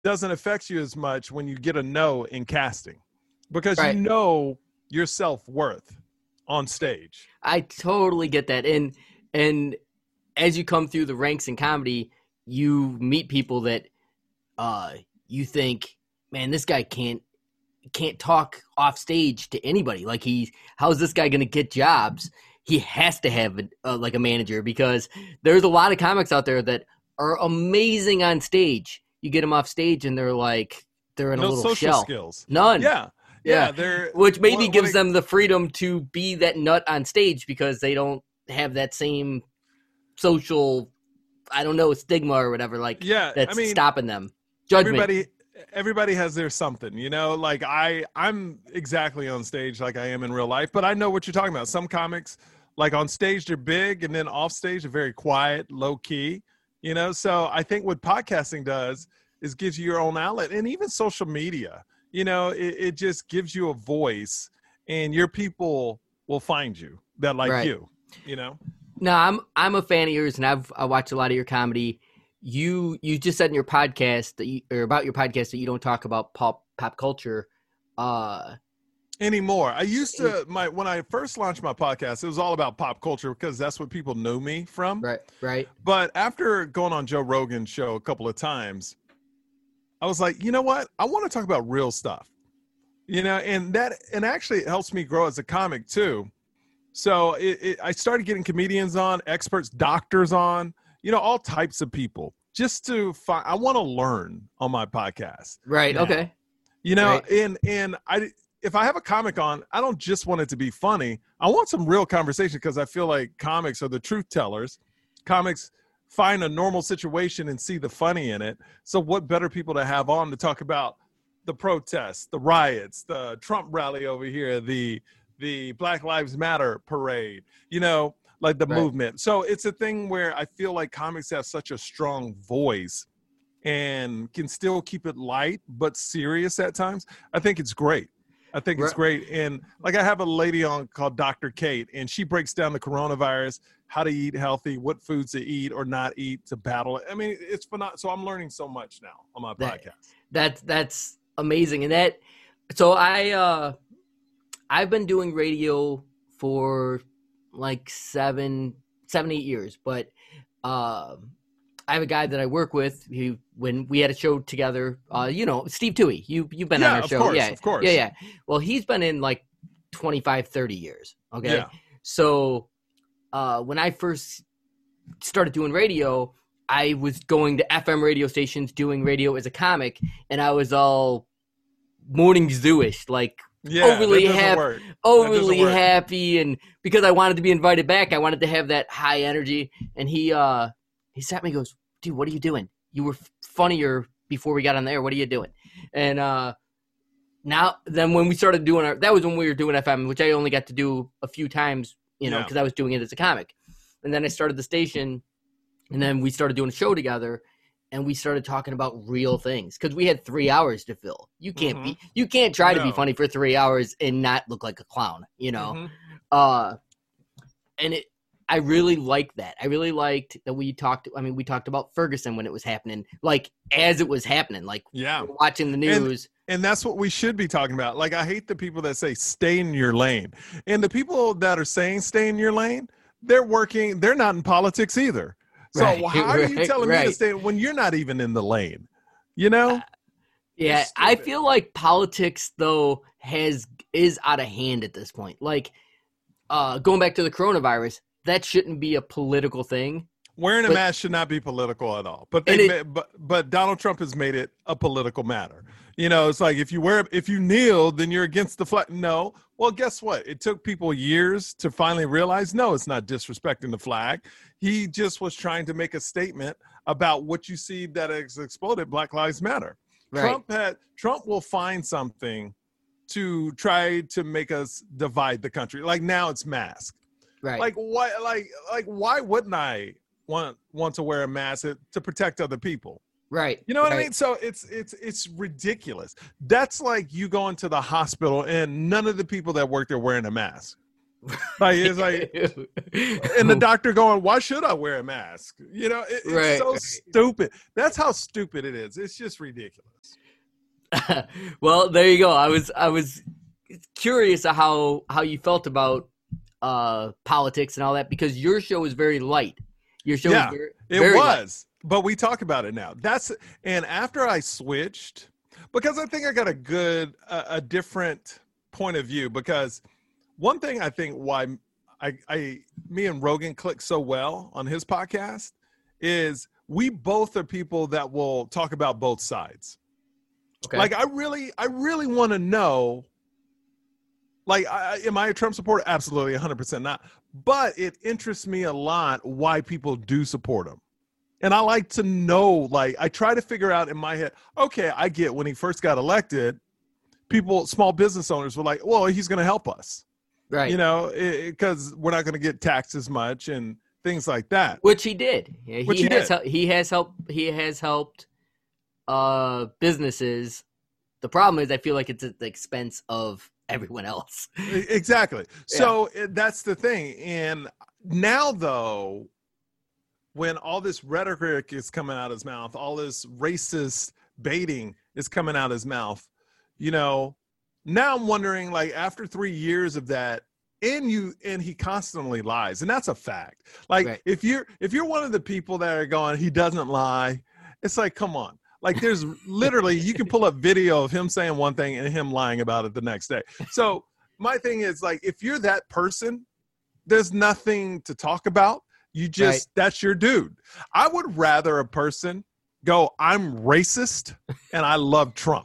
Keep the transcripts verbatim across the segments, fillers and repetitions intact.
doesn't affect you as much when you get a no in casting, because Right. you know your self-worth on stage. I totally get that. And and as you come through the ranks in comedy, you meet people that uh you think, man, this guy can't can't talk off stage to anybody. Like, he, how's this guy going to get jobs? He has to have a, uh, like a manager, because there's a lot of comics out there that are amazing on stage. You get them off stage and they're like, they're in No a little social shell. skills. None. Yeah. Yeah. Yeah. They're Which maybe what- gives what- them the freedom to be that nut on stage, because they don't have that same social, I don't know, stigma or whatever, like, Yeah, that's I mean, stopping them. Judgment. everybody everybody has their something, you know, like I I'm exactly on stage like I am in real life, but I know what you're talking about. Some comics, like, on stage they're big, and then off stage they're very quiet, low key, you know. So I think what podcasting does is gives you your own outlet, and even social media, you know, it, it just gives you a voice, and your people will find you that like Right. you, you know. No, I'm I'm a fan of yours, and I've I watched a lot of your comedy. You you just said in your podcast that you, or about your podcast, that you don't talk about pop pop culture. Uh, Anymore. I used to my when I first launched my podcast, it was all about pop culture because that's what people knew me from. right, right, But after going on Joe Rogan's show a couple of times, I was like, you know what? I want to talk about real stuff. You know, and that and actually it helps me grow as a comic too. So it, it, I started getting comedians on, experts, doctors on, you know, all types of people, just to find. I want to learn on my podcast. right. now. Okay, You know, Right. and and I if I have a comic on, I don't just want it to be funny. I want some real conversation, because I feel like comics are the truth tellers. Comics find a normal situation and see the funny in it. So what better people to have on to talk about the protests, the riots, the Trump rally over here, the the Black Lives Matter parade, you know, like the Right. movement. So it's a thing where I feel like comics have such a strong voice and can still keep it light but serious at times. I think it's great. I think it's Right. great. And like, I have a lady on called Doctor Kate, and she breaks down the coronavirus, how to eat healthy, what foods to eat or not eat to battle it. I mean, it's phenomenal. So I'm learning so much now on my That- podcast. that's that's amazing. And that, so I uh, I've been doing radio for like seven, seven, eight years, but um. I have a guy that I work with who, when we had a show together, uh, you know, Steve Toohey, you, you've been on Yeah, our of show. course, yeah, of course. Yeah, yeah. Well, he's been in like twenty-five, thirty years. Okay. Yeah. So uh, when I first started doing radio, I was going to F M radio stations doing radio as a comic, and I was all morning zoo-ish, like Yeah, overly that doesn't hap- work. overly work. happy. And because I wanted to be invited back, I wanted to have that high energy. And he, uh, he sat me and goes, dude, what are you doing? You were f- funnier before we got on the air. What are you doing? And uh, now, then when we started doing our, that was when we were doing F M, which I only got to do a few times, you know, Yeah. because I was doing it as a comic. And then I started the station, and then we started doing a show together, and we started talking about real things because we had three hours to fill. You can't Mhm. be, you can't try to be No. funny for three hours and not look like a clown, you know. Mhm. Uh, and it, I really liked that. I really liked that we talked. I mean, we talked about Ferguson when it was happening, like as it was happening, like Yeah. watching the news. And that's what we should be talking about. Like, I hate the people that say stay in your lane. And the people that are saying stay in your lane, they're working, they're not in politics either. So Right, how are you right, telling me to right. stay when you're not even in the lane? You know? Yeah, It's I stupid. feel like politics though has is out of hand at this point. Like, uh, going back to the coronavirus, that shouldn't be a political thing. Wearing a But- mask should not be political at all. But And they, it- ma- but but Donald Trump has made it a political matter. You know, it's like if you wear if you kneel, then you're against the flag. No. Well, guess what? It took people years to finally realize, no, it's not disrespecting the flag. He just was trying to make a statement about what you see that has exploded. Black Lives Matter. Right. Trump had Trump will find something to try to make us divide the country. Like now it's mask. Right. Like why like like why wouldn't I want want to wear a mask to protect other people? right. You know what I right. mean? So it's it's it's ridiculous. That's like you going to the hospital and none of the people that work there wearing a mask. Like it's like, and the doctor going, "Why should I wear a mask?" You know, it, it's Right, so right. stupid. That's how stupid it is. It's just ridiculous. Well, there you go. I was I was curious how how you felt about uh, politics and all that, because your show is very light. Your show Yeah, is very, it very was, but we talk about it now. That's and after I switched, because I think I got a good, a, a different point of view. Because one thing I think why I, I, me and Rogan click so well on his podcast is we both are people that will talk about both sides. Okay. Like I really, I really want to know. Like, I, am I a Trump supporter? Absolutely, one hundred percent not. But it interests me a lot why people do support him. And I like to know, like, I try to figure out in my head, okay, I get when he first got elected, people, small business owners were like, well, he's going to help us. Right. You know, because we're not going to get taxed as much and things like that. Which he did. Yeah, he, Which he has did. hel- he has helped he has helped uh, businesses. The problem is I feel like it's at the expense of everyone else. Exactly. So yeah. That's the thing. And now, though, when all this rhetoric is coming out of his mouth, all this racist baiting is coming out of his mouth, you know, now I'm wondering, like, after three years of that, and you and he constantly lies, and that's a fact. Like, right. if you're if you're one of the people that are going, he doesn't lie, it's like, come on. Like, there's literally, you can pull up video of him saying one thing and him lying about it the next day. So my thing is, like, if you're that person, there's nothing to talk about. You just, right. that's your dude. I would rather a person go, I'm racist and I love Trump.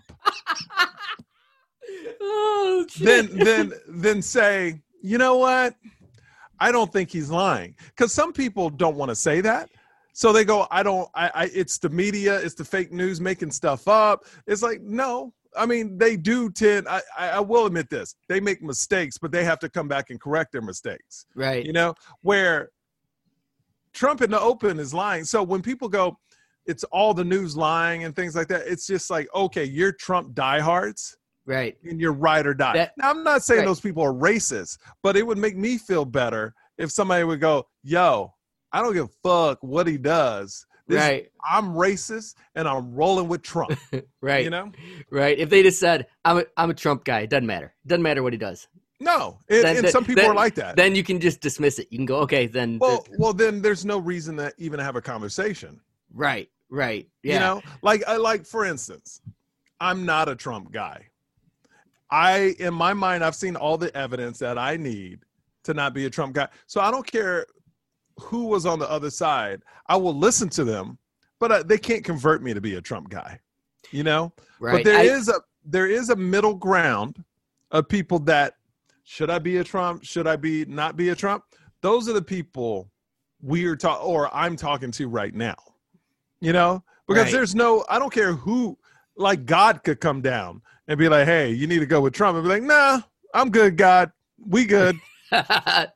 Oh, then, then, then say, you know what? I don't think he's lying. Because some people don't want to say that. So they go, I don't, I, I, it's the media, it's the fake news making stuff up. It's like, no, I mean, they do tend, I, I will admit this, they make mistakes, but they have to come back and correct their mistakes. Right. You know, where Trump in the open is lying. So when people go, it's all the news lying and things like that, it's just like, okay, you're Trump diehards. Right. And you're ride or die. That, now, I'm not saying right. those people are racist, but it would make me feel better if somebody would go, yo, I don't give a fuck what he does. This, right. I'm racist and I'm rolling with Trump. Right. You know? Right. If they just said, I'm a, I'm a Trump guy, it doesn't matter. It doesn't matter what he does. No. It, then, and then, some people then, are like that. Then you can just dismiss it. You can go, okay, then. Well, well, then there's no reason to even have a conversation. Right. Right. Yeah. You know, like, I like, for instance, I'm not a Trump guy. I, in my mind, I've seen all the evidence that I need to not be a Trump guy. So I don't care who was on the other side. I will listen to them, but uh, they can't convert me to be a Trump guy, you know? Right. But there I, is a, there is a middle ground of people that, should I be a Trump? Should I be not be a Trump? Those are the people we are talking, or I'm talking to right now, you know? Because right. there's no, I don't care who, like God could come down and be like, hey, you need to go with Trump. And be like, nah, I'm good, God. We good. uh,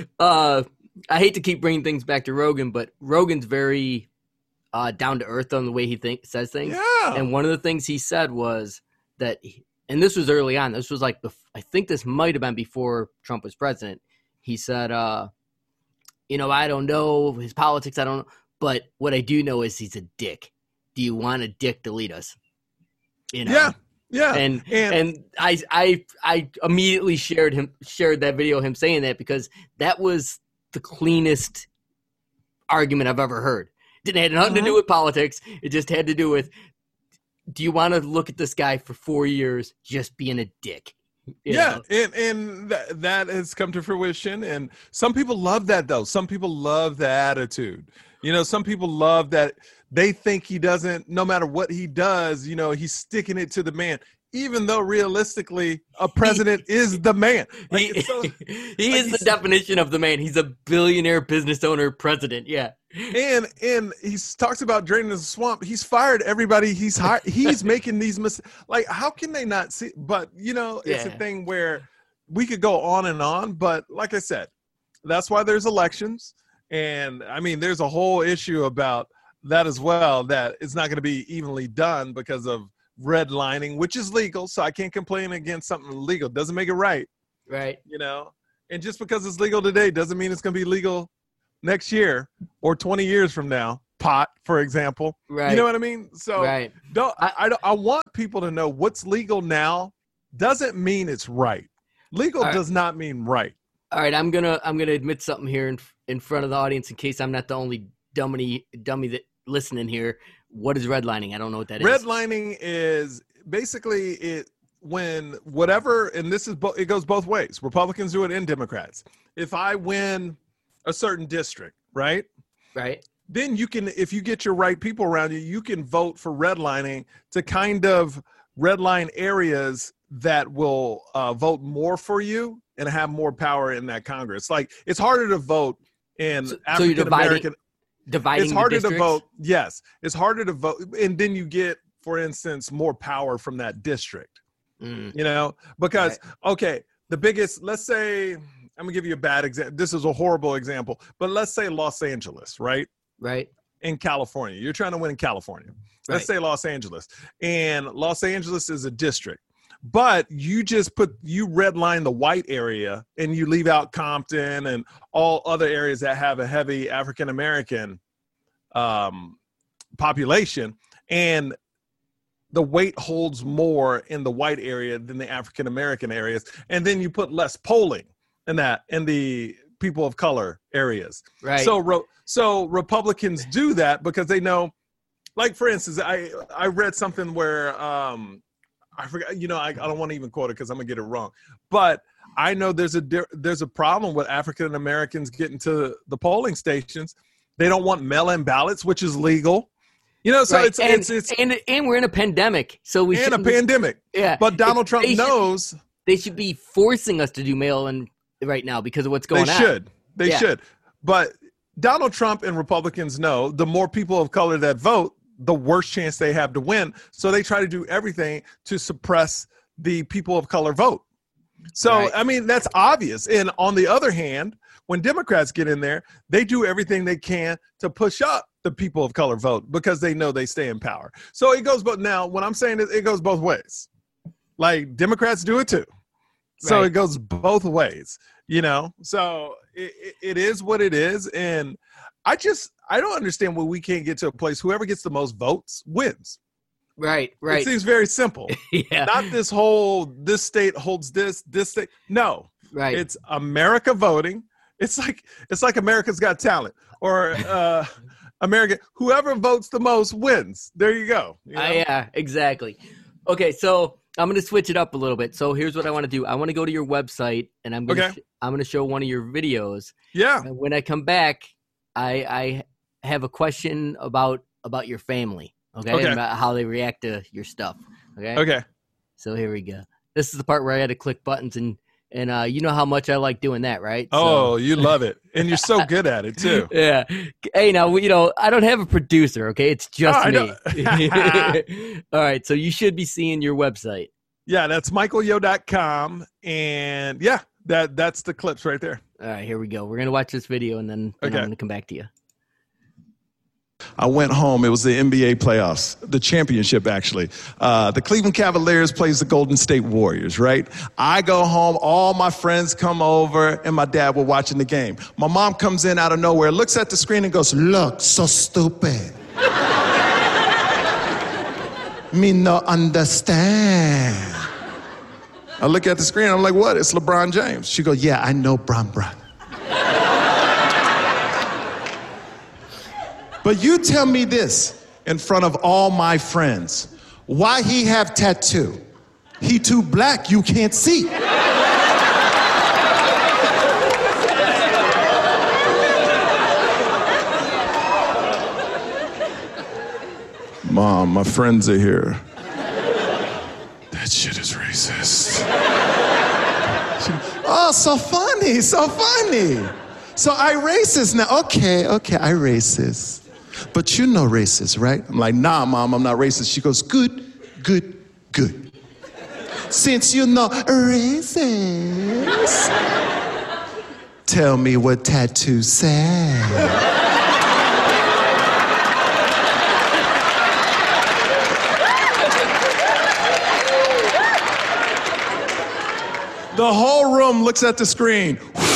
I hate to keep bringing things back to Rogan, but Rogan's very uh, down to earth on the way he think, says things. Yeah. And one of the things he said was that, he, and this was early on, this was like, I think this might have been before Trump was president. He said, uh, you know, I don't know his politics. I don't know. But what I do know is he's a dick. Do you want a dick to lead us? You know? Yeah. Yeah. And, and and I I I immediately shared him shared that video of him saying that, because that was the cleanest argument I've ever heard. Didn't have nothing uh-huh. to do with politics. It just had to do with, do you want to look at this guy for four years just being a dick? You yeah, know? and and th- that has come to fruition. And some people love that, though. Some people love the attitude. You know, some people love that they think he doesn't, no matter what he does, you know, he's sticking it to the man, even though realistically a president is the man. Like, he so, he like is the definition of the man. He's a billionaire business owner president. Yeah. And and he talks about draining the swamp. He's fired everybody. He's hired. He's making these mistakes. Like, how can they not see? But, you know, it's yeah. a thing where we could go on and on. But like I said, that's why there's elections. And, I mean, there's a whole issue about that as well, that it's not going to be evenly done because of redlining, which is legal. So I can't complain against something legal. Doesn't make it right. Right. You know? And just because it's legal today doesn't mean it's going to be legal next year or twenty years from now. Pot, for example. Right. You know what I mean? So right. don't, I, I, I want people to know what's legal now doesn't mean it's right. Legal right. does not mean right. All right, I'm gonna I'm gonna admit something here in in front of the audience in case I'm not the only dummy dummy that listening here. What is redlining? I don't know what that redlining is. Redlining is basically it when whatever, and this is bo- it goes both ways. Republicans do it and Democrats. If I win a certain district, right? Right. Then you can, if you get your right people around you, you can vote for redlining to kind of redline areas that will uh, vote more for you and have more power in that Congress. Like it's harder to vote in so, African American. So dividing it's harder the to vote. Yes, it's harder to vote, and then you get, for instance, more power from that district. Mm. You know, because right. okay, the biggest. Let's say I'm gonna give you a bad example. This is a horrible example, but let's say Los Angeles, right? Right. In California. You're trying to win in California. Let's right. say Los Angeles. And Los Angeles is a district. But you just put, you redline the white area and you leave out Compton and all other areas that have a heavy African-American um, population. And the weight holds more in the white area than the African-American areas. And then you put less polling in that, in the people of color areas. Right. So, so Republicans do that because they know, like, for instance, I, I read something where, um, I forgot, you know, I, I don't want to even quote it because I'm gonna get it wrong, but I know there's a, there's a problem with African-Americans getting to the polling stations. They don't want mail-in ballots, which is legal. You know, so right. it's, and, it's, it's, and, and we're in a pandemic. So we and a pandemic. Yeah. But Donald Trump they knows. Should, they should be forcing us to do mail-in right now because of what's going they on. They should. They yeah. should. But Donald Trump and Republicans know the more people of color that vote, the worse chance they have to win. So they try to do everything to suppress the people of color vote. So, right. I mean, that's obvious. And on the other hand, when Democrats get in there, they do everything they can to push up the people of color vote because they know they stay in power. So it goes, but now when I'm saying it, it goes both ways. Like Democrats do it too. So right. it goes both ways, you know? So it, it is what it is. And I just, I don't understand why we can't get to a place, whoever gets the most votes wins. Right, right. It seems very simple. yeah. Not this whole, this state holds this, this state. No. Right. It's America voting. It's like, it's like America's Got Talent or uh, America, whoever votes the most wins. There you go. You know? uh, yeah, exactly. Okay, so I'm going to switch it up a little bit. So here's what I want to do. I want to go to your website and I'm going to, okay. sh- I'm going to show one of your videos. Yeah. And when I come back, I, I have a question about, about your family. Okay? okay. And about how they react to your stuff. Okay. Okay. So here we go. This is the part where I had to click buttons and, and uh, you know how much I like doing that, right? Oh, so. You love it. And you're so good at it too. Yeah. Hey, now, you know, I don't have a producer. Okay. It's just oh, me. All right. So you should be seeing your website. Yeah. That's michael yo dot com. And yeah, that that's the clips right there. All right, here we go. We're going to watch this video, and then, then okay. I'm going to come back to you. I went home. It was the N B A playoffs, the championship, actually. Uh, the Cleveland Cavaliers plays the Golden State Warriors, right? I go home. All my friends come over, and my dad were watching the game. My mom comes in out of nowhere, looks at the screen, and goes, "Look, so stupid." Me no understand. I look at the screen, I'm like, what? It's LeBron James. She goes, yeah, I know, Bron Bron. But you tell me this in front of all my friends. Why he have tattoo? He too black, you can't see. Mom, my friends are here. That shit is racist. Oh, so funny, so funny. So I racist now. Okay, okay, I racist. But you know racist, right? I'm like, nah, Mom, I'm not racist. She goes, good, good, good. Since you know racist, tell me what tattoo said. The whole room looks at the screen.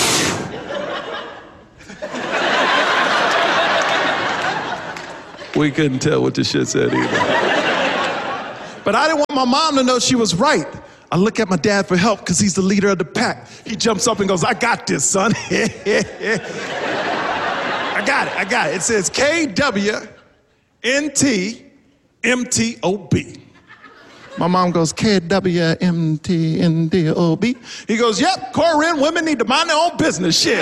We couldn't tell what the shit said either. But I didn't want my mom to know she was right. I look at my dad for help because he's the leader of the pack. He jumps up and goes, I got this, son. I got it, I got it. It says K W N T M T O B. My mom goes, K W M T N D O B. He goes, yep, Corinne, women need to mind their own business, shit.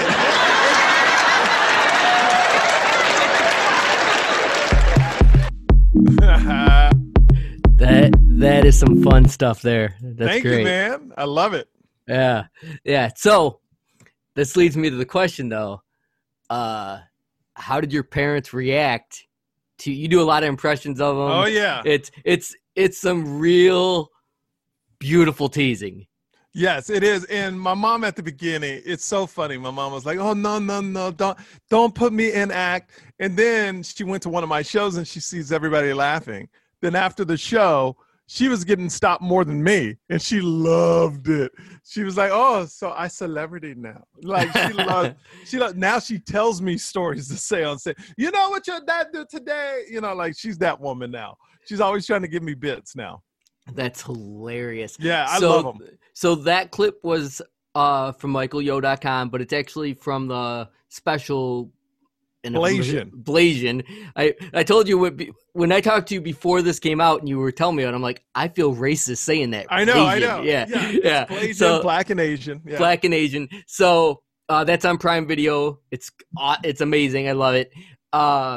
That that is some fun stuff there. That's Thank great. you, man. I love it. Yeah, yeah. So this leads me to the question, though. Uh, how did your parents react to you? Do a lot of impressions of them. Oh yeah, it's it's it's some real beautiful teasing. Yes, it is. And my mom at the beginning, it's so funny. My mom was like, "Oh no, no, no, don't don't put me in act." And then she went to one of my shows and she sees everybody laughing. Then after the show, she was getting stopped more than me, and she loved it. She was like, "Oh, so I celebrity now." Like she loves. She loves, now she tells me stories to say on set. You know what your dad did today? You know, like she's that woman now. She's always trying to give me bits now. That's hilarious. Yeah, I so, love them. So that clip was uh, from Michael Yo dot com, but it's actually from the special. Blasian. Blasian. I, I told you when, when I talked to you before this came out and you were telling me, and I'm like, I feel racist saying that. I know, Blasian. I know. Yeah, yeah. yeah. Blasian, so, black and Asian. Yeah. Black and Asian. So uh, that's on Prime Video. It's uh, it's amazing. I love it. Uh,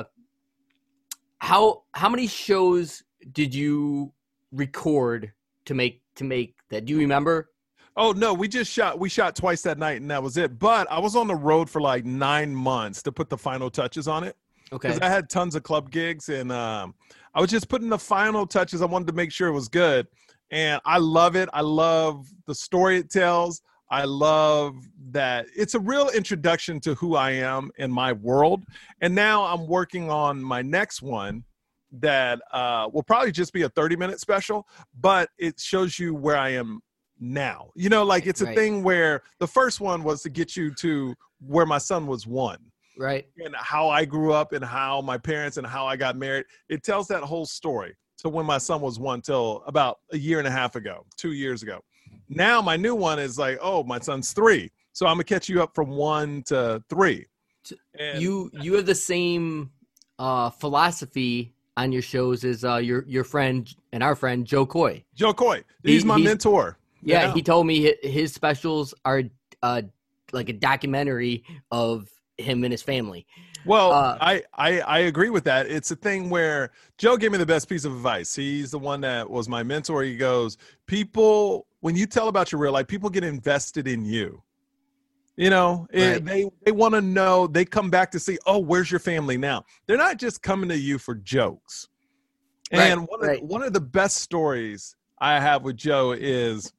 how how many shows did you record to make to make that? Do you remember? Oh no, we just shot. We shot twice that night, and that was it. But I was on the road for like nine months to put the final touches on it. Okay. Because I had tons of club gigs, and um, I was just putting the final touches. I wanted to make sure it was good, and I love it. I love the story it tells. I love that it's a real introduction to who I am in my world. And now I'm working on my next one that uh, will probably just be a thirty minute special, but it shows you where I am now. You know, like it's a right. thing where the first one was to get you to where my son was one. Right. And how I grew up and how my parents and how I got married. It tells that whole story. So when my son was one till about a year and a half ago, two years ago. Now my new one is like, oh, my son's three. So I'm gonna catch you up from one to three. And you you have the same uh, philosophy on your shows as uh, your your friend and our friend Joe Coy. Joe Coy, he's He- my he's- mentor. Yeah, he told me hi- his specials are uh, like a documentary of him and his family. Well, Uh, I, I I agree with that. It's a thing where Joe gave me the best piece of advice. He's the one that was my mentor. He goes, people, when you tell about your real life, people get invested in you. You know, it- Right. they they want to know. They come back to see, oh, where's your family now? They're not just coming to you for jokes. Right, And one of, right. one of the best stories I have with Joe is,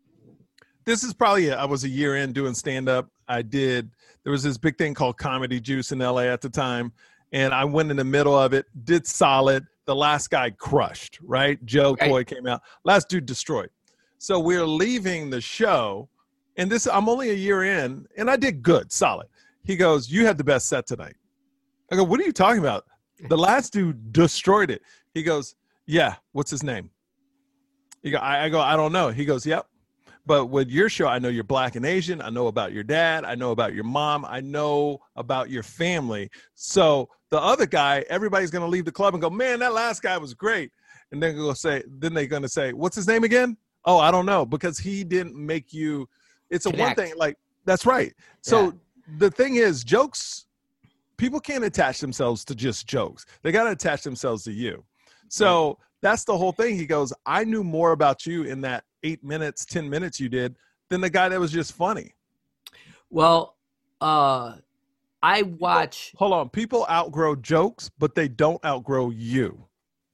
this is probably, I was a year in doing stand-up. I did, there was this big thing called Comedy Juice in L A at the time. And I went in the middle of it, did solid. The last guy crushed, right? Joe Right. Coy came out. Last dude destroyed. So we're leaving the show. And this, I'm only a year in, and I did good, solid. He goes, you had the best set tonight. I go, what are you talking about? The last dude destroyed it. He goes, yeah, what's his name? He go, I, I go, I don't know. He goes, yep. But with your show, I know you're black and Asian. I know about your dad. I know about your mom. I know about your family. So the other guy, everybody's going to leave the club and go, man, that last guy was great. And then go say, then they're going to say, what's his name again? Oh, I don't know, because he didn't make you. It's a Connect. one thing. Like, that's right. So Yeah. the thing is, jokes, people can't attach themselves to just jokes. They got to attach themselves to you. So right. That's the whole thing. He goes, I knew more about you in that eight minutes, ten minutes you did than the guy that was just funny. Well, uh, I watch. Hold on. People outgrow jokes, but they don't outgrow you.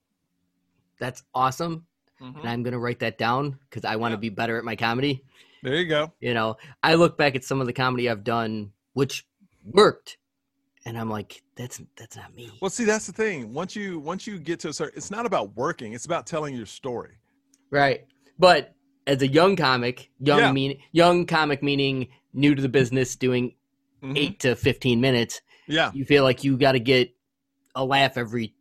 That's awesome. Mm-hmm. And I'm going to write that down because I want to Yeah. be better at my comedy. There you go. You know, I look back at some of the comedy I've done, which worked. And I'm like, that's that's not me. Well, see, that's the thing. Once you once you get to a certain, it's not about working. It's about telling your story. Right. But as a young comic, young Yeah. mean young comic meaning new to the business, doing Mhm. eight to fifteen minutes, Yeah. you feel like you got to get a laugh every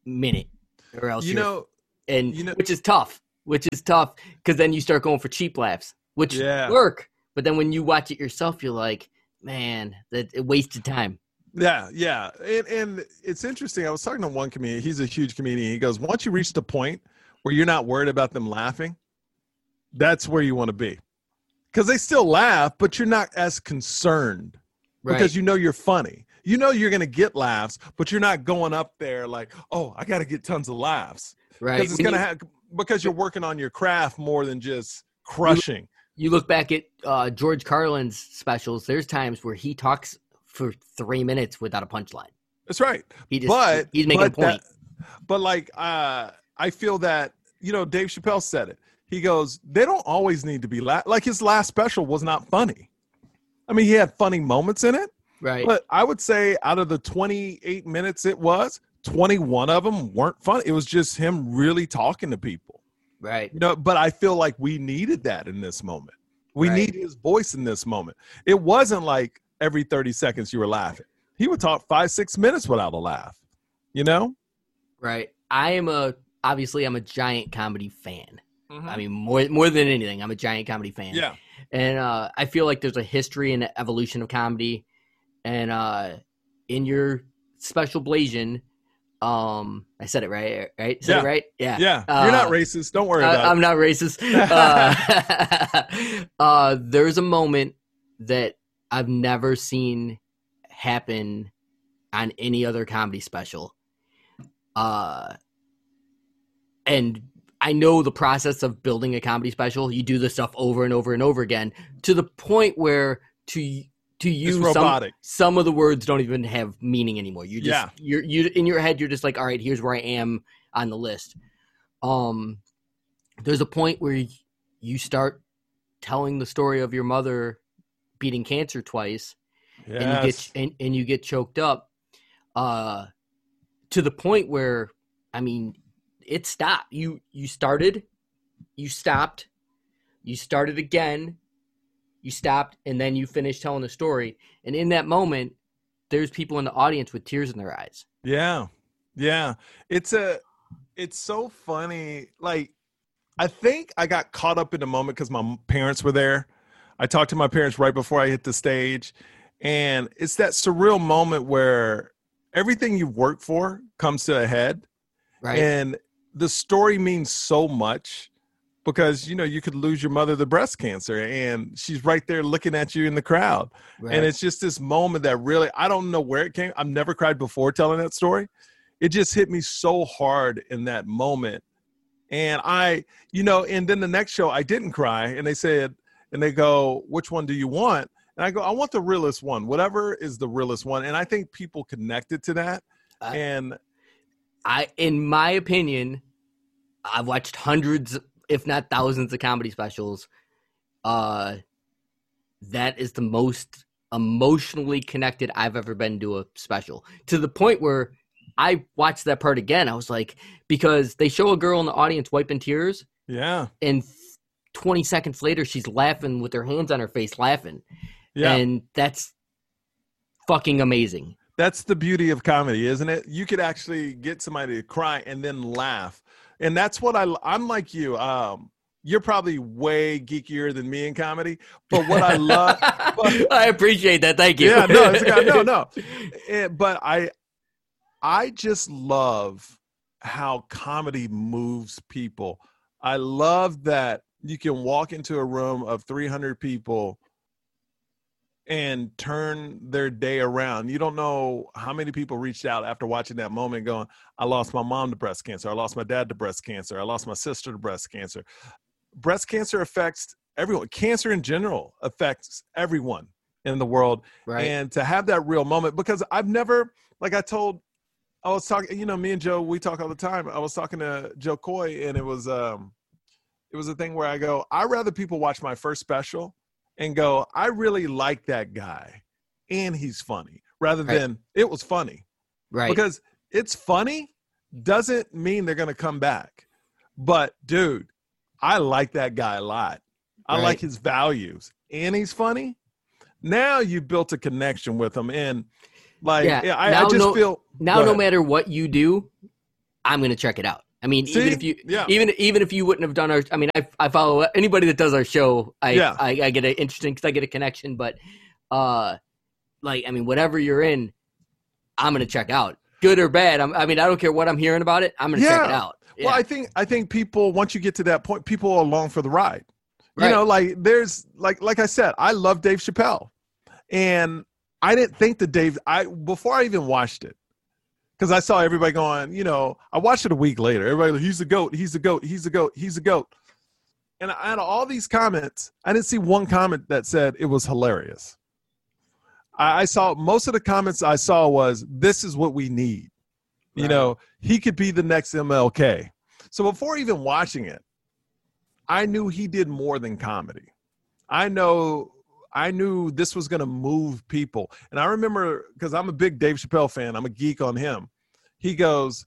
minute, or else You you're, know, and you know, which is tough, which is tough because then you start going for cheap laughs, which Yeah. work. But then when you watch it yourself, you're like, man, that it wasted time. yeah, yeah. And, and it's interesting. I was talking to one comedian. He's a huge comedian. He goes, once you reach the point where you're not worried about them laughing, that's where you want to be. Because they still laugh, but you're not as concerned Right. because you know you're funny. You know you're going to get laughs, but you're not going up there like, oh, I got to get tons of laughs. Right. Because it's When going to you- have because you're working on your craft more than just crushing. You look back at uh, George Carlin's specials. There's times where he talks for three minutes without a punchline. That's right. He just but he's making but a point. That, but like uh, I feel that, you know, Dave Chappelle said it. He goes, they don't always need to be la- like his last special was not funny. I mean, he had funny moments in it, Right. but I would say out of the twenty-eight minutes it was, twenty-one of them weren't funny. It was just him really talking to people. right. You know, but I feel like we needed that in this moment. We Right. need his voice in this moment. It wasn't like every thirty seconds you were laughing. He would talk five, six minutes without a laugh. You know? Right. I am a obviously I'm a giant comedy fan. Mm-hmm. I mean, more more than anything, I'm a giant comedy fan. Yeah. And uh, I feel like there's a history and evolution of comedy. And uh, in your special Blasian, um, I said it right, right? Said Yeah. it right? Yeah. Yeah. Uh, You're not racist. Don't worry I, about I'm it. not racist. Uh, uh, there's a moment that I've never seen happen on any other comedy special. Uh, and I know the process of building a comedy special. You do this stuff over and over and over again to the point where to to you some, robotic. some of the words don't even have meaning anymore. You just Yeah. you're you in your head you're just like, all right, here's where I am on the list. Um, there's a point where you start telling the story of your mother beating cancer twice, and you get Yes. and, and you get choked up, uh, to the point where, I mean, it stopped. You you started, you stopped, you started again, you stopped, and then you finished telling the story. And in that moment, there's people in the audience with tears in their eyes. Yeah. Yeah. It's a it's so funny. Like, I think I got caught up in the moment because my m- parents were there. I talked to my parents right before I hit the stage. And it's that surreal moment where everything you've worked for comes to a head. Right. And the story means so much because, you know, you could lose your mother to breast cancer and she's right there looking at you in the crowd. right. And it's just this moment that really, I don't know where it came. I've never cried before telling that story. It just hit me so hard in that moment. And I, you know, and then the next show I didn't cry. And they said, and they go, which one do you want? And I go, I want the realest one, whatever is the realest one. And I think people connected to that. Uh, And I, in my opinion, I've watched hundreds, if not thousands, of comedy specials. Uh, that is the most emotionally connected I've ever been to a special. To the point where I watched that part again. I was like, because they show a girl in the audience wiping tears, yeah, and twenty seconds later, she's laughing with her hands on her face, laughing. yeah. And that's fucking amazing. That's the beauty of comedy, isn't it? You could actually get somebody to cry and then laugh. And that's what I, I'm like you. Um, you're probably way geekier than me in comedy, but what I love, but, I appreciate that. Thank you. yeah, no, it's, no, no. Eh, but I, I just love how comedy moves people. I love that you can walk into a room of three hundred people and turn their day around. You don't know how many people reached out after watching that moment going, I lost my mom to breast cancer. I lost my dad to breast cancer. I lost my sister to breast cancer. Breast cancer affects everyone. Cancer in general affects everyone in the world. Right. And to have that real moment, because I've never, like I told, I was talking, you know, me and Joe, we talk all the time. I was talking to Joe Coy, and it was, um, it was a thing where I go, I'd rather people watch my first special and go, I really like that guy and he's funny, rather Right. than it was funny. Right. Because it's funny doesn't mean they're going to come back. But dude, I like that guy a lot. I Right. like his values and he's funny. Now you built a connection with him. And like, Yeah, yeah, I, I now just no- feel now, go no ahead. matter what you do, I'm going to check it out. I mean, See? even if you, Yeah. even even if you wouldn't have done our, I mean, I I follow anybody that does our show. I Yeah. I, I get it interesting because I get a connection. But, uh, like I mean, whatever you're in, I'm gonna check out, good or bad. I'm, I mean, I don't care what I'm hearing about it. I'm gonna check it out. Yeah. Well, I think I think people once you get to that point, people are along for the ride. You Right. know, like there's like like I said, I love Dave Chappelle, and I didn't think that Dave. I before I even watched it. Because I saw everybody going, you know, I watched it a week later. Everybody, like, he's the GOAT, he's the GOAT, he's the GOAT, he's the GOAT. And out of all these comments, I didn't see one comment that said it was hilarious. I, I saw most of the comments I saw was, this is what we need. You Right. know, he could be the next M L K. So before even watching it, I knew he did more than comedy. I know I knew this was going to move people. And I remember, because I'm a big Dave Chappelle fan, I'm a geek on him. He goes,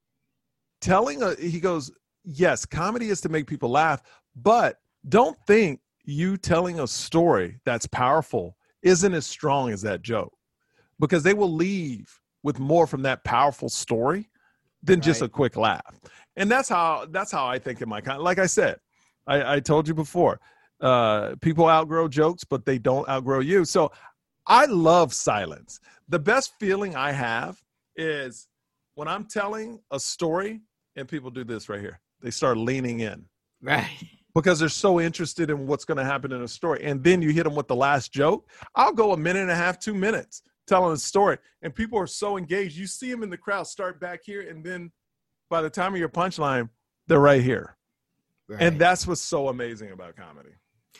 telling a, he goes, yes, comedy is to make people laugh, but don't think you telling a story that's powerful isn't as strong as that joke, because they will leave with more from that powerful story than just Right. a quick laugh. And that's how, that's how I think in my kind. Like I said, I, I told you before, uh, people outgrow jokes, but they don't outgrow you. So I love silence. The best feeling I have is when I'm telling a story and people do this right here. They start leaning in Right. because they're so interested in what's going to happen in a story. And then you hit them with the last joke. I'll go a minute and a half, two minutes telling a story, and people are so engaged. You see them in the crowd start back here, and then by the time of your punchline, they're right here. Right. And that's what's so amazing about comedy.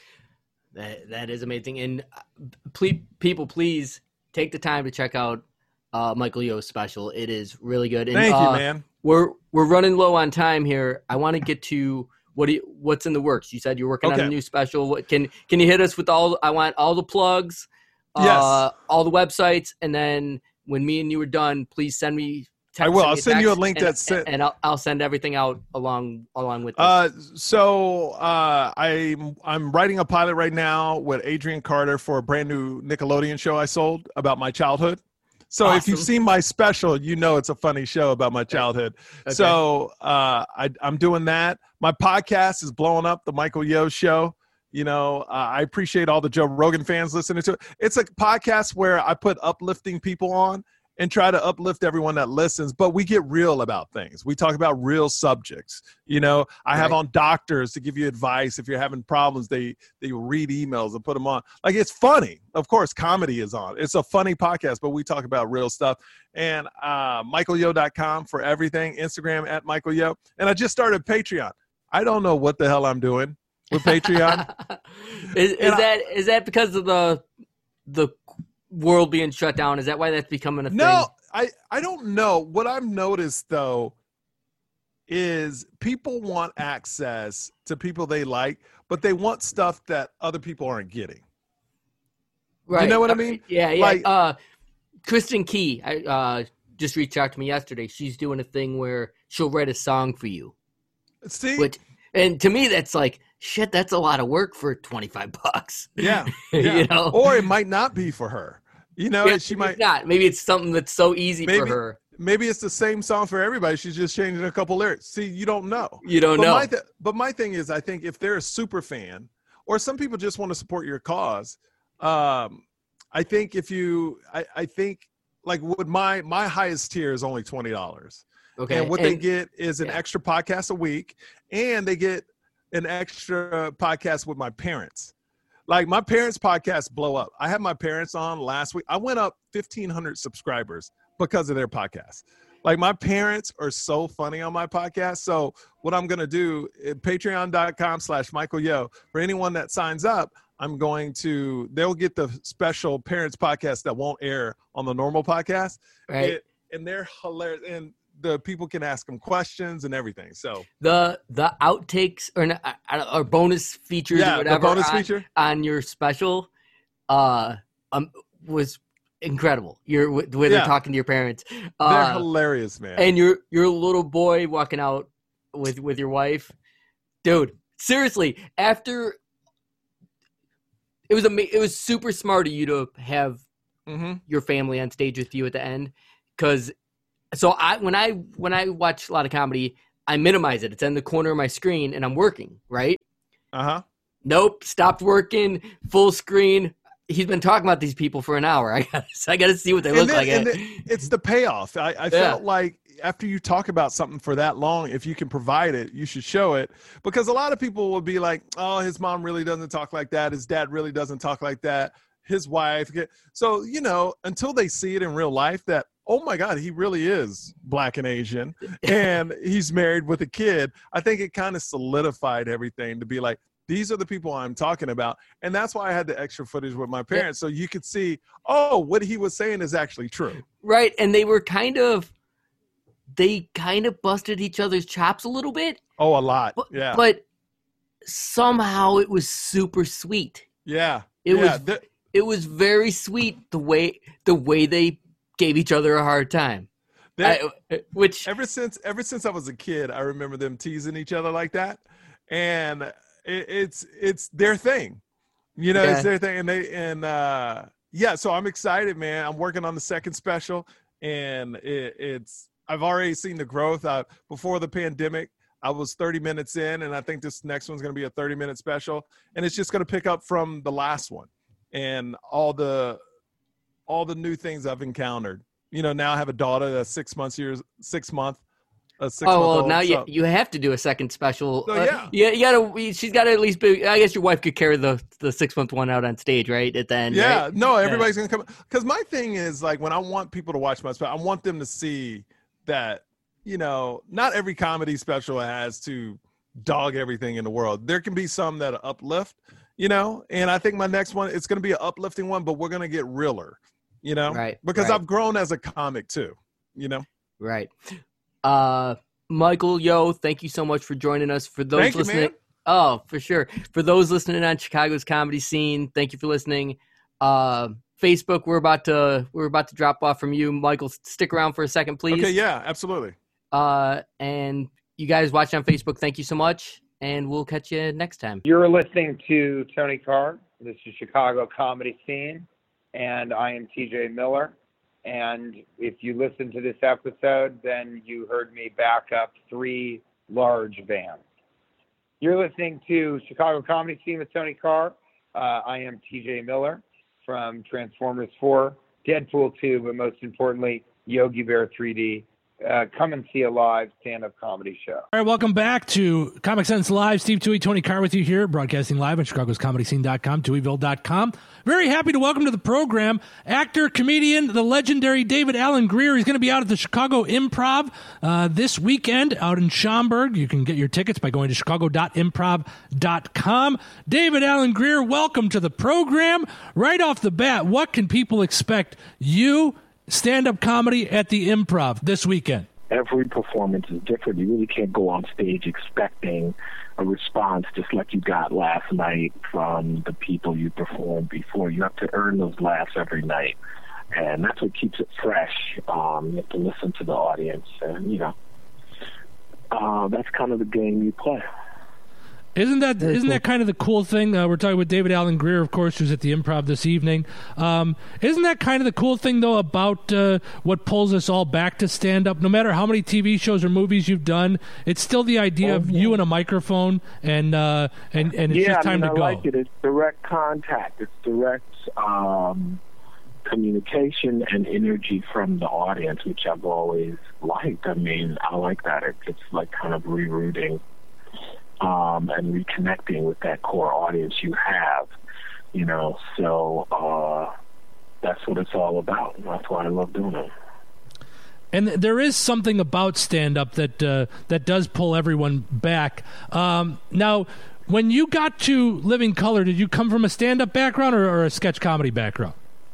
That that is amazing. And please, people, please take the time to check out uh, Michael Yo's special. It is really good. And, Thank uh, you, man. We're we're running low on time here. I want to get to what do you, what's in the works. You said you're working on Okay. a new special. What can can you hit us with all? I want all the plugs, uh, Yes. all the websites, and then when me and you are done, please send me. Text, I will. me I'll send you a text, link and, that's sent- and I'll, I'll send everything out along along with this. Uh, so uh, I'm I'm writing a pilot right now with Adrian Carter for a brand new Nickelodeon show I sold about my childhood. So if you've Awesome. seen my special, you know it's a funny show about my childhood. Okay. So uh, I, I'm doing that. My podcast is blowing up, the Michael Yo Show. You know, uh, I appreciate all the Joe Rogan fans listening to it. It's a podcast where I put uplifting people on and try to uplift everyone that listens, but we get real about things. We talk about real subjects. You know, I have Right. on doctors to give you advice. If you're having problems, they, they read emails and put them on. Like, it's funny. Of course, comedy is on. It's a funny podcast, but we talk about real stuff. And uh, michael yo dot com for everything. Instagram at Michael Yo. And I just started Patreon. I don't know what the hell I'm doing with Patreon. is is And I- that is that because of the the world being shut down? Is that why that's becoming a No, thing? I, I don't know. What I've noticed, though, is people want access to people they like, but they want stuff that other people aren't getting. Right. know what I Uh, mean? Yeah, yeah. Like- uh, Kristen Key I, uh, just reached out to me yesterday. She's doing a thing where she'll write a song for you. See? Which, and to me, that's like, shit, that's a lot of work for twenty-five bucks. yeah. You yeah. know? Or it might not be for her. You know, Yeah, she maybe might. it's not. Maybe it's something that's so easy for Maybe- her. Maybe it's the same song for everybody. She's just changing a couple lyrics. See, you don't know. You don't but know. My th- but my thing is, I think if they're a super fan, or some people just want to support your cause, um, I think if you, I, I think like with my my highest tier is only twenty dollars, Okay. and what they get is an yeah. extra podcast a week, and they get an extra podcast with my parents. Like, my parents' podcasts blow up. I had my parents on last week. I went up fifteen hundred subscribers because of their podcast. Like, my parents are so funny on my podcast. So what I'm going to do, patreon.com slash Michael Yo, for anyone that signs up, I'm going to, they'll get the special parents podcast that won't air on the normal podcast. Right. It, and they're hilarious. And the people can ask them questions and everything. So the the outtakes or not- or bonus features yeah, or whatever the bonus on, feature. on your special uh um was incredible. You're where they're Yeah. talking to your parents. They're Uh, hilarious, man. and your your little boy walking out with with your wife. Dude, seriously, after it was ama- it was super smart of you to have mm-hmm. your family on stage with you at the end, because so I when I when I watch a lot of comedy, I minimize it. It's in the corner of my screen, and I'm working. Right. Uh huh. Nope. Stopped working. Full screen. He's been talking about these people for an hour. I got I got to see what they And look then, like. and then it's the payoff. I, I Yeah. felt like after you talk about something for that long, if you can provide it, you should show it, because a lot of people will be like, "Oh, his mom really doesn't talk like that. His dad really doesn't talk like that. His wife." So you know, until they see it in real life, that oh my God, he really is Black and Asian, and he's married with a kid. I think it kind of solidified everything to be like, these are the people I'm talking about. And that's why I had the extra footage with my parents. So you could see, oh, what he was saying is actually true. Right. And they were kind of, they kind of busted each other's chops a little bit. Oh, a lot. But, Yeah. But somehow it was super sweet. Yeah. It yeah. was, The, it was very sweet the way, the way they gave each other a hard time. the, I, which ever since, ever since I was a kid, I remember them teasing each other like that. And it, it's, it's their thing, you know, Yeah. it's their thing. And they, and uh, yeah, so I'm excited, man. I'm working on the second special, and it, it's, I've already seen the growth. Uh, before the pandemic, I was thirty minutes in, and I think this next one's going to be a thirty minute special, and it's just going to pick up from the last one and all the, all the new things I've encountered. You know, now I have a daughter that's six months years, six month, a six oh month well, old. now so, you you have to do a second special. So, Uh, yeah. yeah, you gotta. She's got to at least be. I guess your wife could carry the the six month one out on stage, right? At the end. yeah, right? no, everybody's going to come. Because my thing is, like, when I want people to watch my special, I want them to see that, you know, not every comedy special has to dog everything in the world. There can be some that uplift, you know, and I think my next one, it's going to be an uplifting one, but we're going to get realer, you know, Right, because right. I've grown as a comic too, you know. Right. Uh, Michael, yo, thank you so much for joining us. For those Thank you, listening, man. oh, for sure. For those listening on Chicago's comedy scene, thank you for listening. Uh, Facebook, we're about to we're about to drop off from you, Michael. Stick around for a second, please. Okay, yeah, absolutely. Uh, and you guys watching on Facebook, thank you so much, and we'll catch you next time. You're listening to Tony Carr. This is Chicago Comedy Scene, and I am T J Miller. And if you listen to this episode, then you heard me back up three large bands. You're listening to Chicago Comedy Scene with Tony Carr. Uh, I am T J Miller from Transformers four, Deadpool two, but most importantly, Yogi Bear three D. Uh, come and see a live stand-up comedy show. All right, welcome back to Comic Sense Live. Steve Toohey, Tony Carr with you here, broadcasting live at chicagos comedy scene dot com, tooheyville dot com. Very happy to welcome to the program actor, comedian, the legendary David Alan Grier. He's going to be out at the Chicago Improv uh, this weekend out in Schaumburg. You can get your tickets by going to chicago dot improv dot com. David Alan Grier, welcome to the program. Right off the bat, what can people expect you stand-up comedy at the Improv this weekend? Every performance is different. You really can't go on stage expecting a response just like you got last night from the people you performed before. You have to earn those laughs every night, and that's what keeps it fresh. Um, you have to listen to the audience, and, you know, uh, that's kind of the game you play. Isn't that Very isn't cool. that kind of the cool thing? Uh, we're talking with David Alan Grier, of course, who's at the Improv this evening. Um, isn't that kind of the cool thing, though, about uh, what pulls us all back to stand-up? No matter how many T V shows or movies you've done, it's still the idea of you and a microphone, and uh, and and it's yeah, just time I mean, to I go. like it. It's direct contact. It's direct um, communication and energy from the audience, which I've always liked. I mean, I like that. It, it's like kind of rerouting um, and reconnecting with that core audience you have, you know. So uh, that's what it's all about. That's why I love doing it. And there is something about stand-up that uh, that does pull everyone back. Um, now, when you got to Living Color, did you come from a stand-up background or, or a sketch comedy background?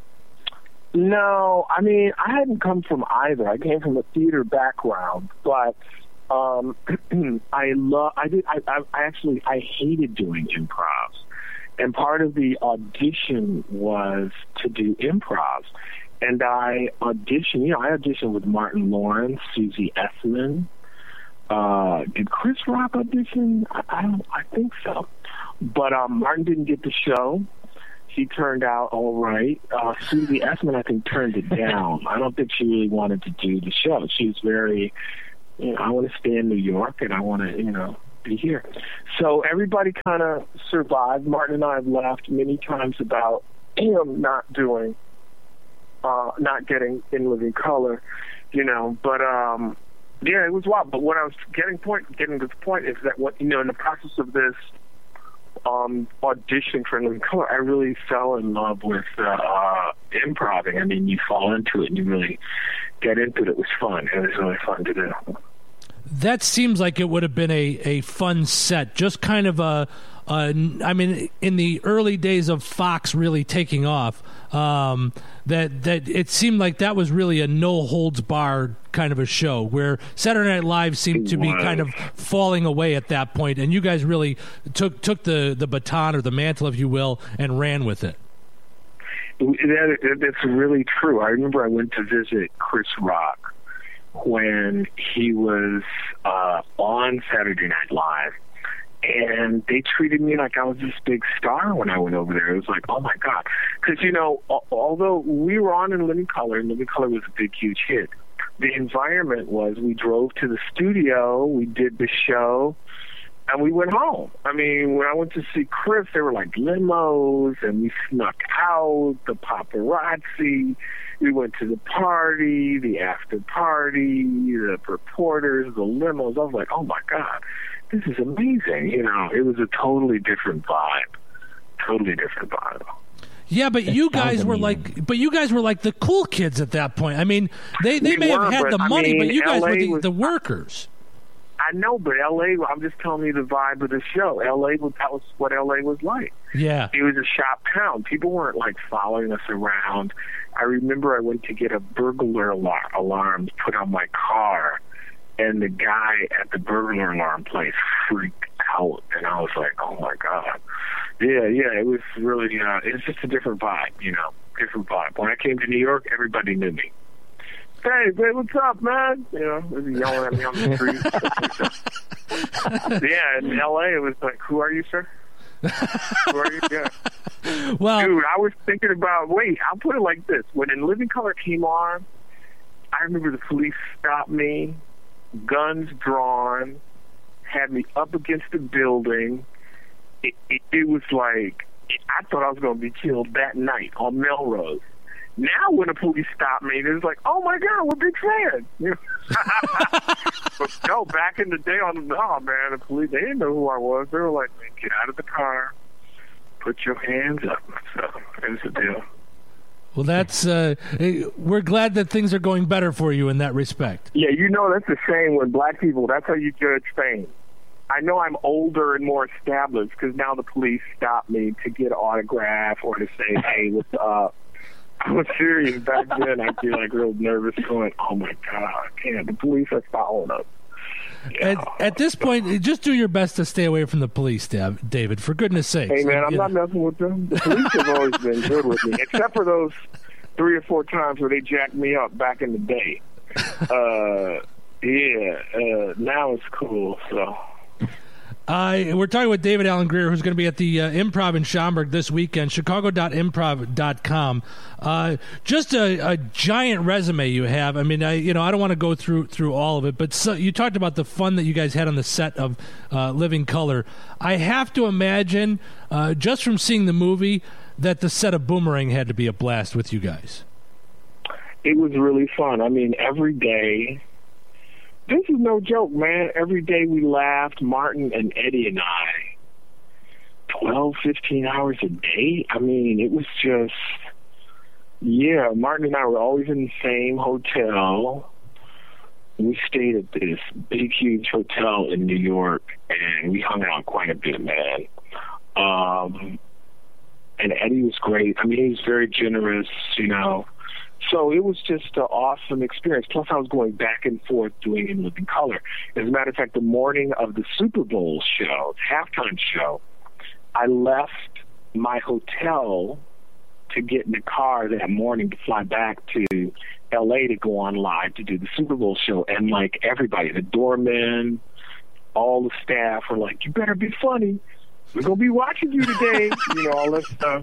No, I mean, I hadn't come from either. I came from a theater background, but um, I love. I did. I, I, I actually I hated doing improvs, and part of the audition was to do improvs. And I auditioned. You know, I auditioned with Martin Lawrence, Susie Essman. Uh, did Chris Rock audition? I, I don't. I think so. But um, Martin didn't get the show. he turned out all right. Uh, Susie Essman, I think, turned it down. I don't think she really wanted to do the show. She was very, you know, I want to stay in New York and I want to, you know, be here. So everybody kind of survived. Martin and I have laughed many times about him not doing, uh, not getting In Living Color, you know, but, um, yeah, it was wild. But what I was getting point, getting to the point is that what, you know, in the process of this, um, audition for In Living Color, I really fell in love with, uh, improv. I mean, you fall into it and you really get into it. It was fun. It was really fun to do. That seems like it would have been a, a fun set, just kind of a, a, I mean, in the early days of Fox really taking off, um, that that it seemed like that was really a no-holds-barred kind of a show, where Saturday Night Live seemed to be kind of falling away at that point, and you guys really took took the, the baton or the mantle, if you will, and ran with it. That, that's really true. I remember I went to visit Chris Rock when he was uh, on Saturday Night Live, and they treated me like I was this big star when I went over there. It was like, oh my God. Because, you know, although we were on In Living Color, and Living Color was a big, huge hit, the environment was we drove to the studio, we did the show, and we went home. I mean, when I went to see Chris, there were like limos, and we snuck out, the paparazzi. We went to the party, the after party, the reporters, the limos. I was like, oh my God, this is amazing. You know, it was a totally different vibe. Totally different vibe. Yeah, but you guys were like, but you guys were like the cool kids at that point. I mean, they, they We may were, have had but, the I money, mean, but you guys L A were the, was- the workers. I know, but L A, I'm just telling you the vibe of the show. L A, was, that was what L A was like. Yeah. It was a shop town. People weren't like following us around. I remember I went to get a burglar alar- alarm put on my car, and the guy at the burglar alarm place freaked out, and I was like, oh my God. Yeah, yeah, it was really, uh, it was just a different vibe, you know, different vibe. When I came to New York, everybody knew me. Hey, babe, what's up, man? You know, they were yelling at me on the street. Yeah, in L A, it was like, who are you, sir? Who are you? Yeah. Well, Dude, I was thinking about, wait, I'll put it like this. When In Living Color came on, I remember the police stopped me, guns drawn, had me up against the building. It, it, it was like, I thought I was going to be killed that night on Melrose. Now when the police stop me, it's like, oh my God, we're big fans. You know? But no, back in the day, on the no man, the police, they didn't know who I was. They were like, man, get out of the car, put your hands up. So it was a deal. well, that's uh, we're glad that things are going better for you in that respect. Yeah, you know that's the same with black people. That's how you judge fame. I know I'm older and more established because now the police stop me to get an autograph or to say, hey, what's up? I was serious back then. I'd be like real nervous going, oh my God, can't the police are following us. Yeah. At, at this point, just do your best to stay away from the police, Dav- David, for goodness sakes. Hey man, I'm You not know. messing with them. The police have always been good with me, except for those three or four times where they jacked me up back in the day. Uh, yeah, uh, now it's cool, so... Uh, we're talking with David Alan Grier, who's going to be at the uh, Improv in Schaumburg this weekend, chicago dot improv dot com. Uh, just a, a giant resume you have. I mean, I you know I don't want to go through through all of it, but so, you talked about the fun that you guys had on the set of uh, Living Color. I have to imagine, uh, just from seeing the movie, that the set of Boomerang had to be a blast with you guys. It was really fun. I mean, every day... This is no joke, man. Every day we laughed, Martin and Eddie and I, twelve, fifteen hours a day. I mean, it was just, yeah, Martin and I were always in the same hotel. We stayed at this big, huge hotel in New York, and we hung out quite a bit, man. Um, and Eddie was great. I mean, he was very generous, you know. So it was just an awesome experience. Plus, I was going back and forth doing In Living Color. As a matter of fact, the morning of the Super Bowl show, halftime show, I left my hotel to get in the car that morning to fly back to L A to go on live to do the Super Bowl show. And, like, everybody, the doormen, all the staff were like, you better be funny. We're going to be watching you today, you know, all that stuff.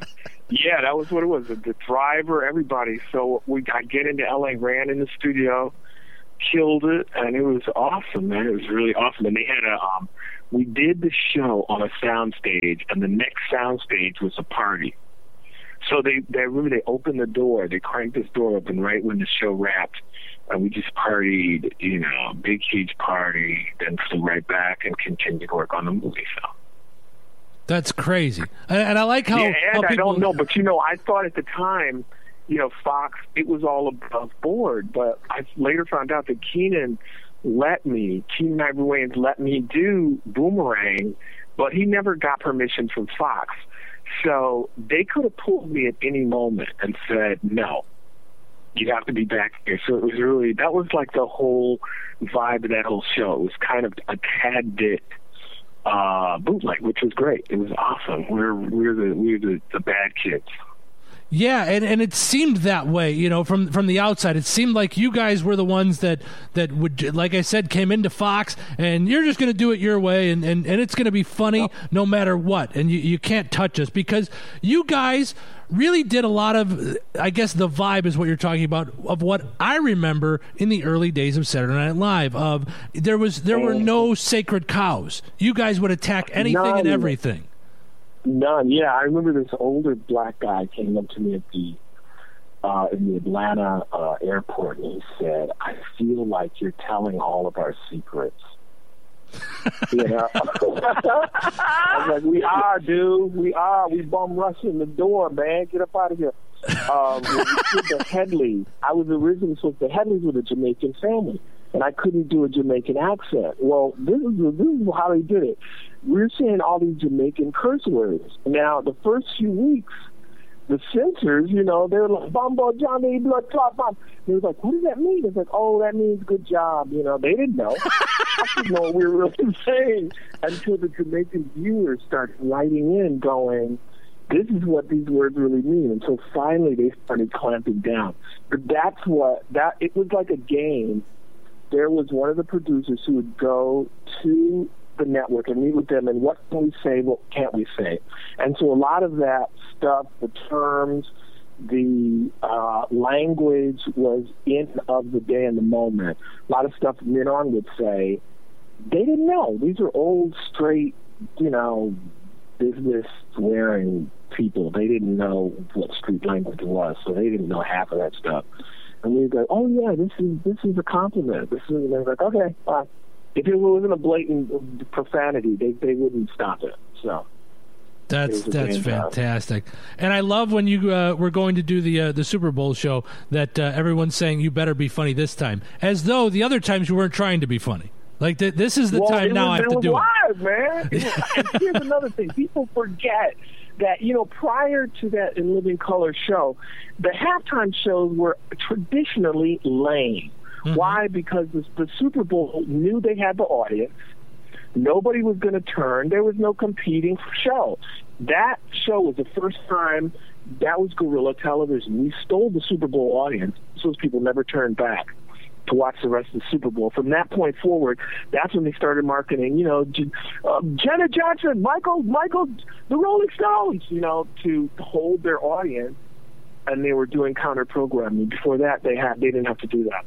Yeah, that was what it was. The, the driver, everybody. So we I get into L A, ran in the studio, killed it, and it was awesome, man. It was really awesome. And they had a um, we did the show on a sound stage, and the next sound stage was a party. So they, they remember they opened the door, they cranked this door open right when the show wrapped, and we just partied, you know, big huge party, then flew right back and continued to work on the movie. So. That's crazy. And, and I like how. Yeah, and how people... I don't know, but you know, I thought at the time, you know, Fox, it was all above board, but I later found out that Keenen let me, Keenen Ivory Wayans let me do Boomerang, but he never got permission from Fox. So they could have pulled me at any moment and said, no, you have to be back here. So it was really, that was like the whole vibe of that whole show. It was kind of a tad bit uh, bootleg, which was great. It was awesome. We were, we were, the, we were the, the bad kids. Yeah, and, and it seemed that way, you know, from from the outside. It seemed like you guys were the ones that, that would, like I said, came into Fox, and you're just going to do it your way, and, and, and it's going to be funny no matter what, and you, you can't touch us, because you guys really did a lot of, I guess the vibe is what you're talking about, of what I remember in the early days of Saturday Night Live. Of there was there were no sacred cows. You guys would attack anything None. and everything. None. Yeah, I remember this older black guy came up to me at the uh, in the Atlanta uh, airport, and he said, "I feel like you're telling all of our secrets." You know, I was like, "We are, dude. We are. We bum rushing the door, man. Get up out of here." Um, when we did the Headleys, I was originally supposed to. The Headleys were a Jamaican family, and I couldn't do a Jamaican accent. Well, this is this is how they did it. We're saying all these Jamaican curse words. Now, the first few weeks, the censors, you know, they were like, "Bumbo Johnny, blood clot bomb." They were like, "What does that mean?" It's like, "Oh, that means good job." You know, they didn't know. I didn't know what we were really saying until the Jamaican viewers started writing in, going, "This is what these words really mean." And so finally, they started clamping down. But that's what that. It was like a game. There was one of the producers who would go to the network and meet with them, and what can we say, what can't we say? And so a lot of that stuff, the terms, the uh, language was in of the day and the moment. A lot of stuff Minon would say, they didn't know. These are old, straight, you know, business-wearing people. They didn't know what street language was, so they didn't know half of that stuff. And we would go, "Oh yeah, this is this is a compliment." This is, and they were like, "Okay, fine." If it wasn't a blatant profanity, they they wouldn't stop it. So that's that's fantastic, and I love when you uh, were going to do the uh, the Super Bowl show that uh, everyone's saying you better be funny this time, as though the other times you weren't trying to be funny. Like th- this is the well, time now was, I have to do live, it. Man. It was, and here's another thing: people forget that, you know, prior to that In Living Color show, the halftime shows were traditionally lame. Mm-hmm. Why? Because the, the Super Bowl knew they had the audience. Nobody was going to turn. There was no competing show. That show was the first time. That was guerrilla television. We stole the Super Bowl audience. Those people never turned back to watch the rest of the Super Bowl. From that point forward, that's when they started marketing, you know, uh, Jenna Johnson, Michael, Michael, the Rolling Stones, you know, to hold their audience, and they were doing counter programming. Before that, they had they didn't have to do that.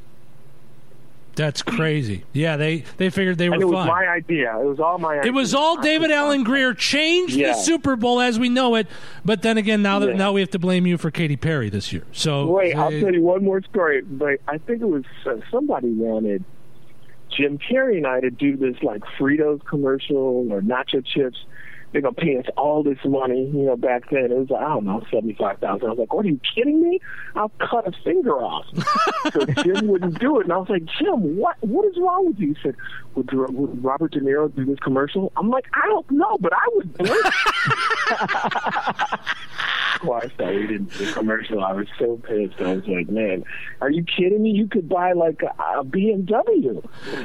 That's crazy. Yeah, they, they figured they were and it was fine. my idea. It was all my idea. It was all David Alan Grier changed yeah. the Super Bowl as we know it. But then again, now that yeah. now we have to blame you for Katy Perry this year. So wait, uh, I'll tell you one more story. But I think it was uh, somebody wanted Jim Carrey and I to do this like Fritos commercial or nacho chips. They're going to pay us all this money, you know, back then. It was like, I don't know, seventy-five thousand dollars. I was like, what, are you kidding me? I'll cut a finger off. So Jim wouldn't do it. And I was like, Jim, what What is wrong with you? He said, would, would Robert De Niro do this commercial? I'm like, I don't know, but I would do it. Well, I started played in the commercial, I was so pissed. I was like, man, are you kidding me? You could buy like a, a B M W.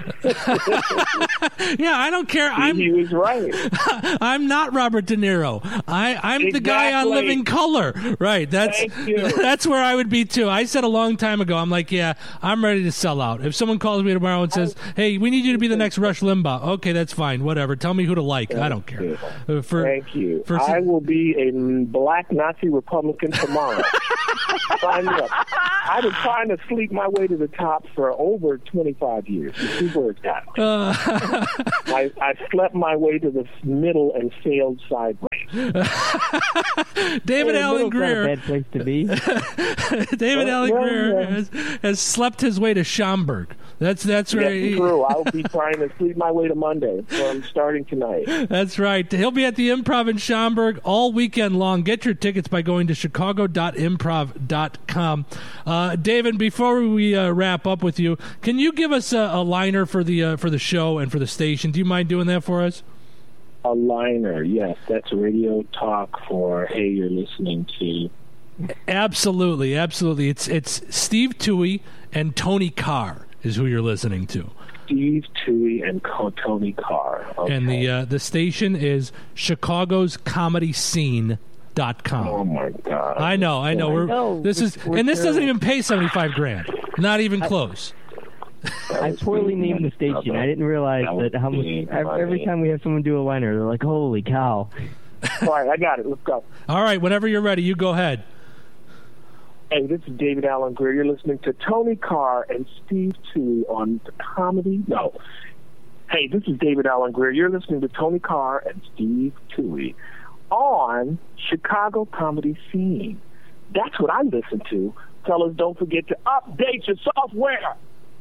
Yeah, I don't care. I'm, he was right. I'm not Robert De Niro. I, I'm exactly. the guy on Living Color. Right. That's Thank you. That's where I would be too. I said a long time ago, I'm like, yeah, I'm ready to sell out. If someone calls me tomorrow and says, hey, we need you to be the next Rush Limbaugh. Okay, that's fine. Whatever. Tell me who to like. Thank I don't care. You. Uh, for, Thank you. For, I will be a black Nazi Republican tomorrow. Sign me up. I've been trying to sleep my way to the top for over twenty-five years. You see where it's got me. Uh, I, I slept my way to the middle and failed sideways. David hey, Allen Greer. Not a bad place to be. David well, Allen well, Greer well. has, has slept his way to Schaumburg. That's that's Yes, right. true. I'll be trying to sleep my way to Monday, so I'm starting tonight. That's right. He'll be at the Improv in Schaumburg all weekend long. Get your tickets by going to chicago dot improv dot com. Uh, David, before we uh, wrap up with you, can you give us a, a liner for the uh, for the show and for the station? Do you mind doing that for us? A liner, yes. That's radio talk for, hey, you're listening to. Absolutely, absolutely. It's it's Steve Toohey and Tony Carr is who you're listening to. Steve Toohey and Co- Tony Carr. Okay. And the uh, the station is Chicago's Comedy Scene. Dot com. Oh my God! I know, I know. We're, know. this is, We're and this doesn't terrible. even pay seventy-five grand. Not even close. I poorly named the station. I didn't realize that how much. Every, every time we have someone do a liner, they're like, "Holy cow!" All right, I got it. Let's go. All right, whenever you're ready, you go ahead. Hey, this is David Allen Greer. You're listening to Tony Carr and Steve Toohey on the comedy. No. Hey, this is David Allen Greer. You're listening to Tony Carr and Steve Toohey on Chicago Comedy Scene. That's what I listen to. Fellas, don't forget to update your software.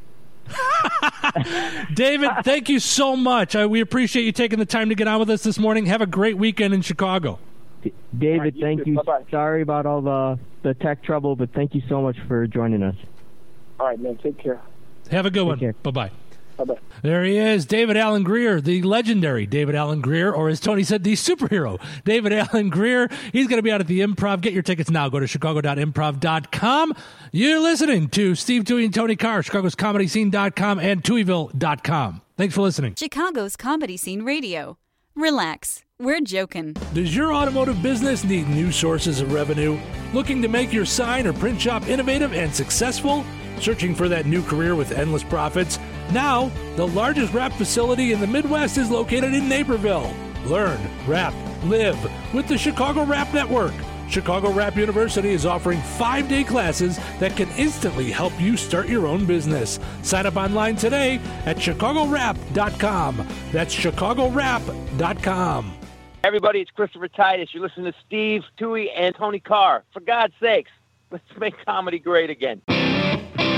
David, thank you so much. I, we appreciate you taking the time to get on with us this morning. Have a great weekend in Chicago. D- David, right, you thank too. you. Bye-bye. Sorry about all the the tech trouble, but thank you so much for joining us. All right, man. Take care. Have a good one. care. Bye-bye. Bye-bye. There he is, David Allen Greer, the legendary David Allen Greer, or as Tony said, the superhero, David Allen Greer. He's going to be out at the Improv. Get your tickets now. Go to chicago dot improv dot com. You're listening to Steve Toohey and Tony Carr, chicagos comedy scene dot com and Tooheyville dot com. Thanks for listening. Chicago's Comedy Scene Radio. Relax. We're joking. Does your automotive business need new sources of revenue? Looking to make your sign or print shop innovative and successful? Searching for that new career with endless profits? Now, the largest wrap facility in the Midwest is located in Naperville. Learn, wrap, live with the Chicago Wrap Network. Chicago Wrap University is offering five-day classes that can instantly help you start your own business. Sign up online today at chicago wrap dot com. That's chicago wrap dot com. Everybody, it's Christopher Titus. You're listening to Steve Toohey and Tony Carr. For God's sakes, let's make comedy great again.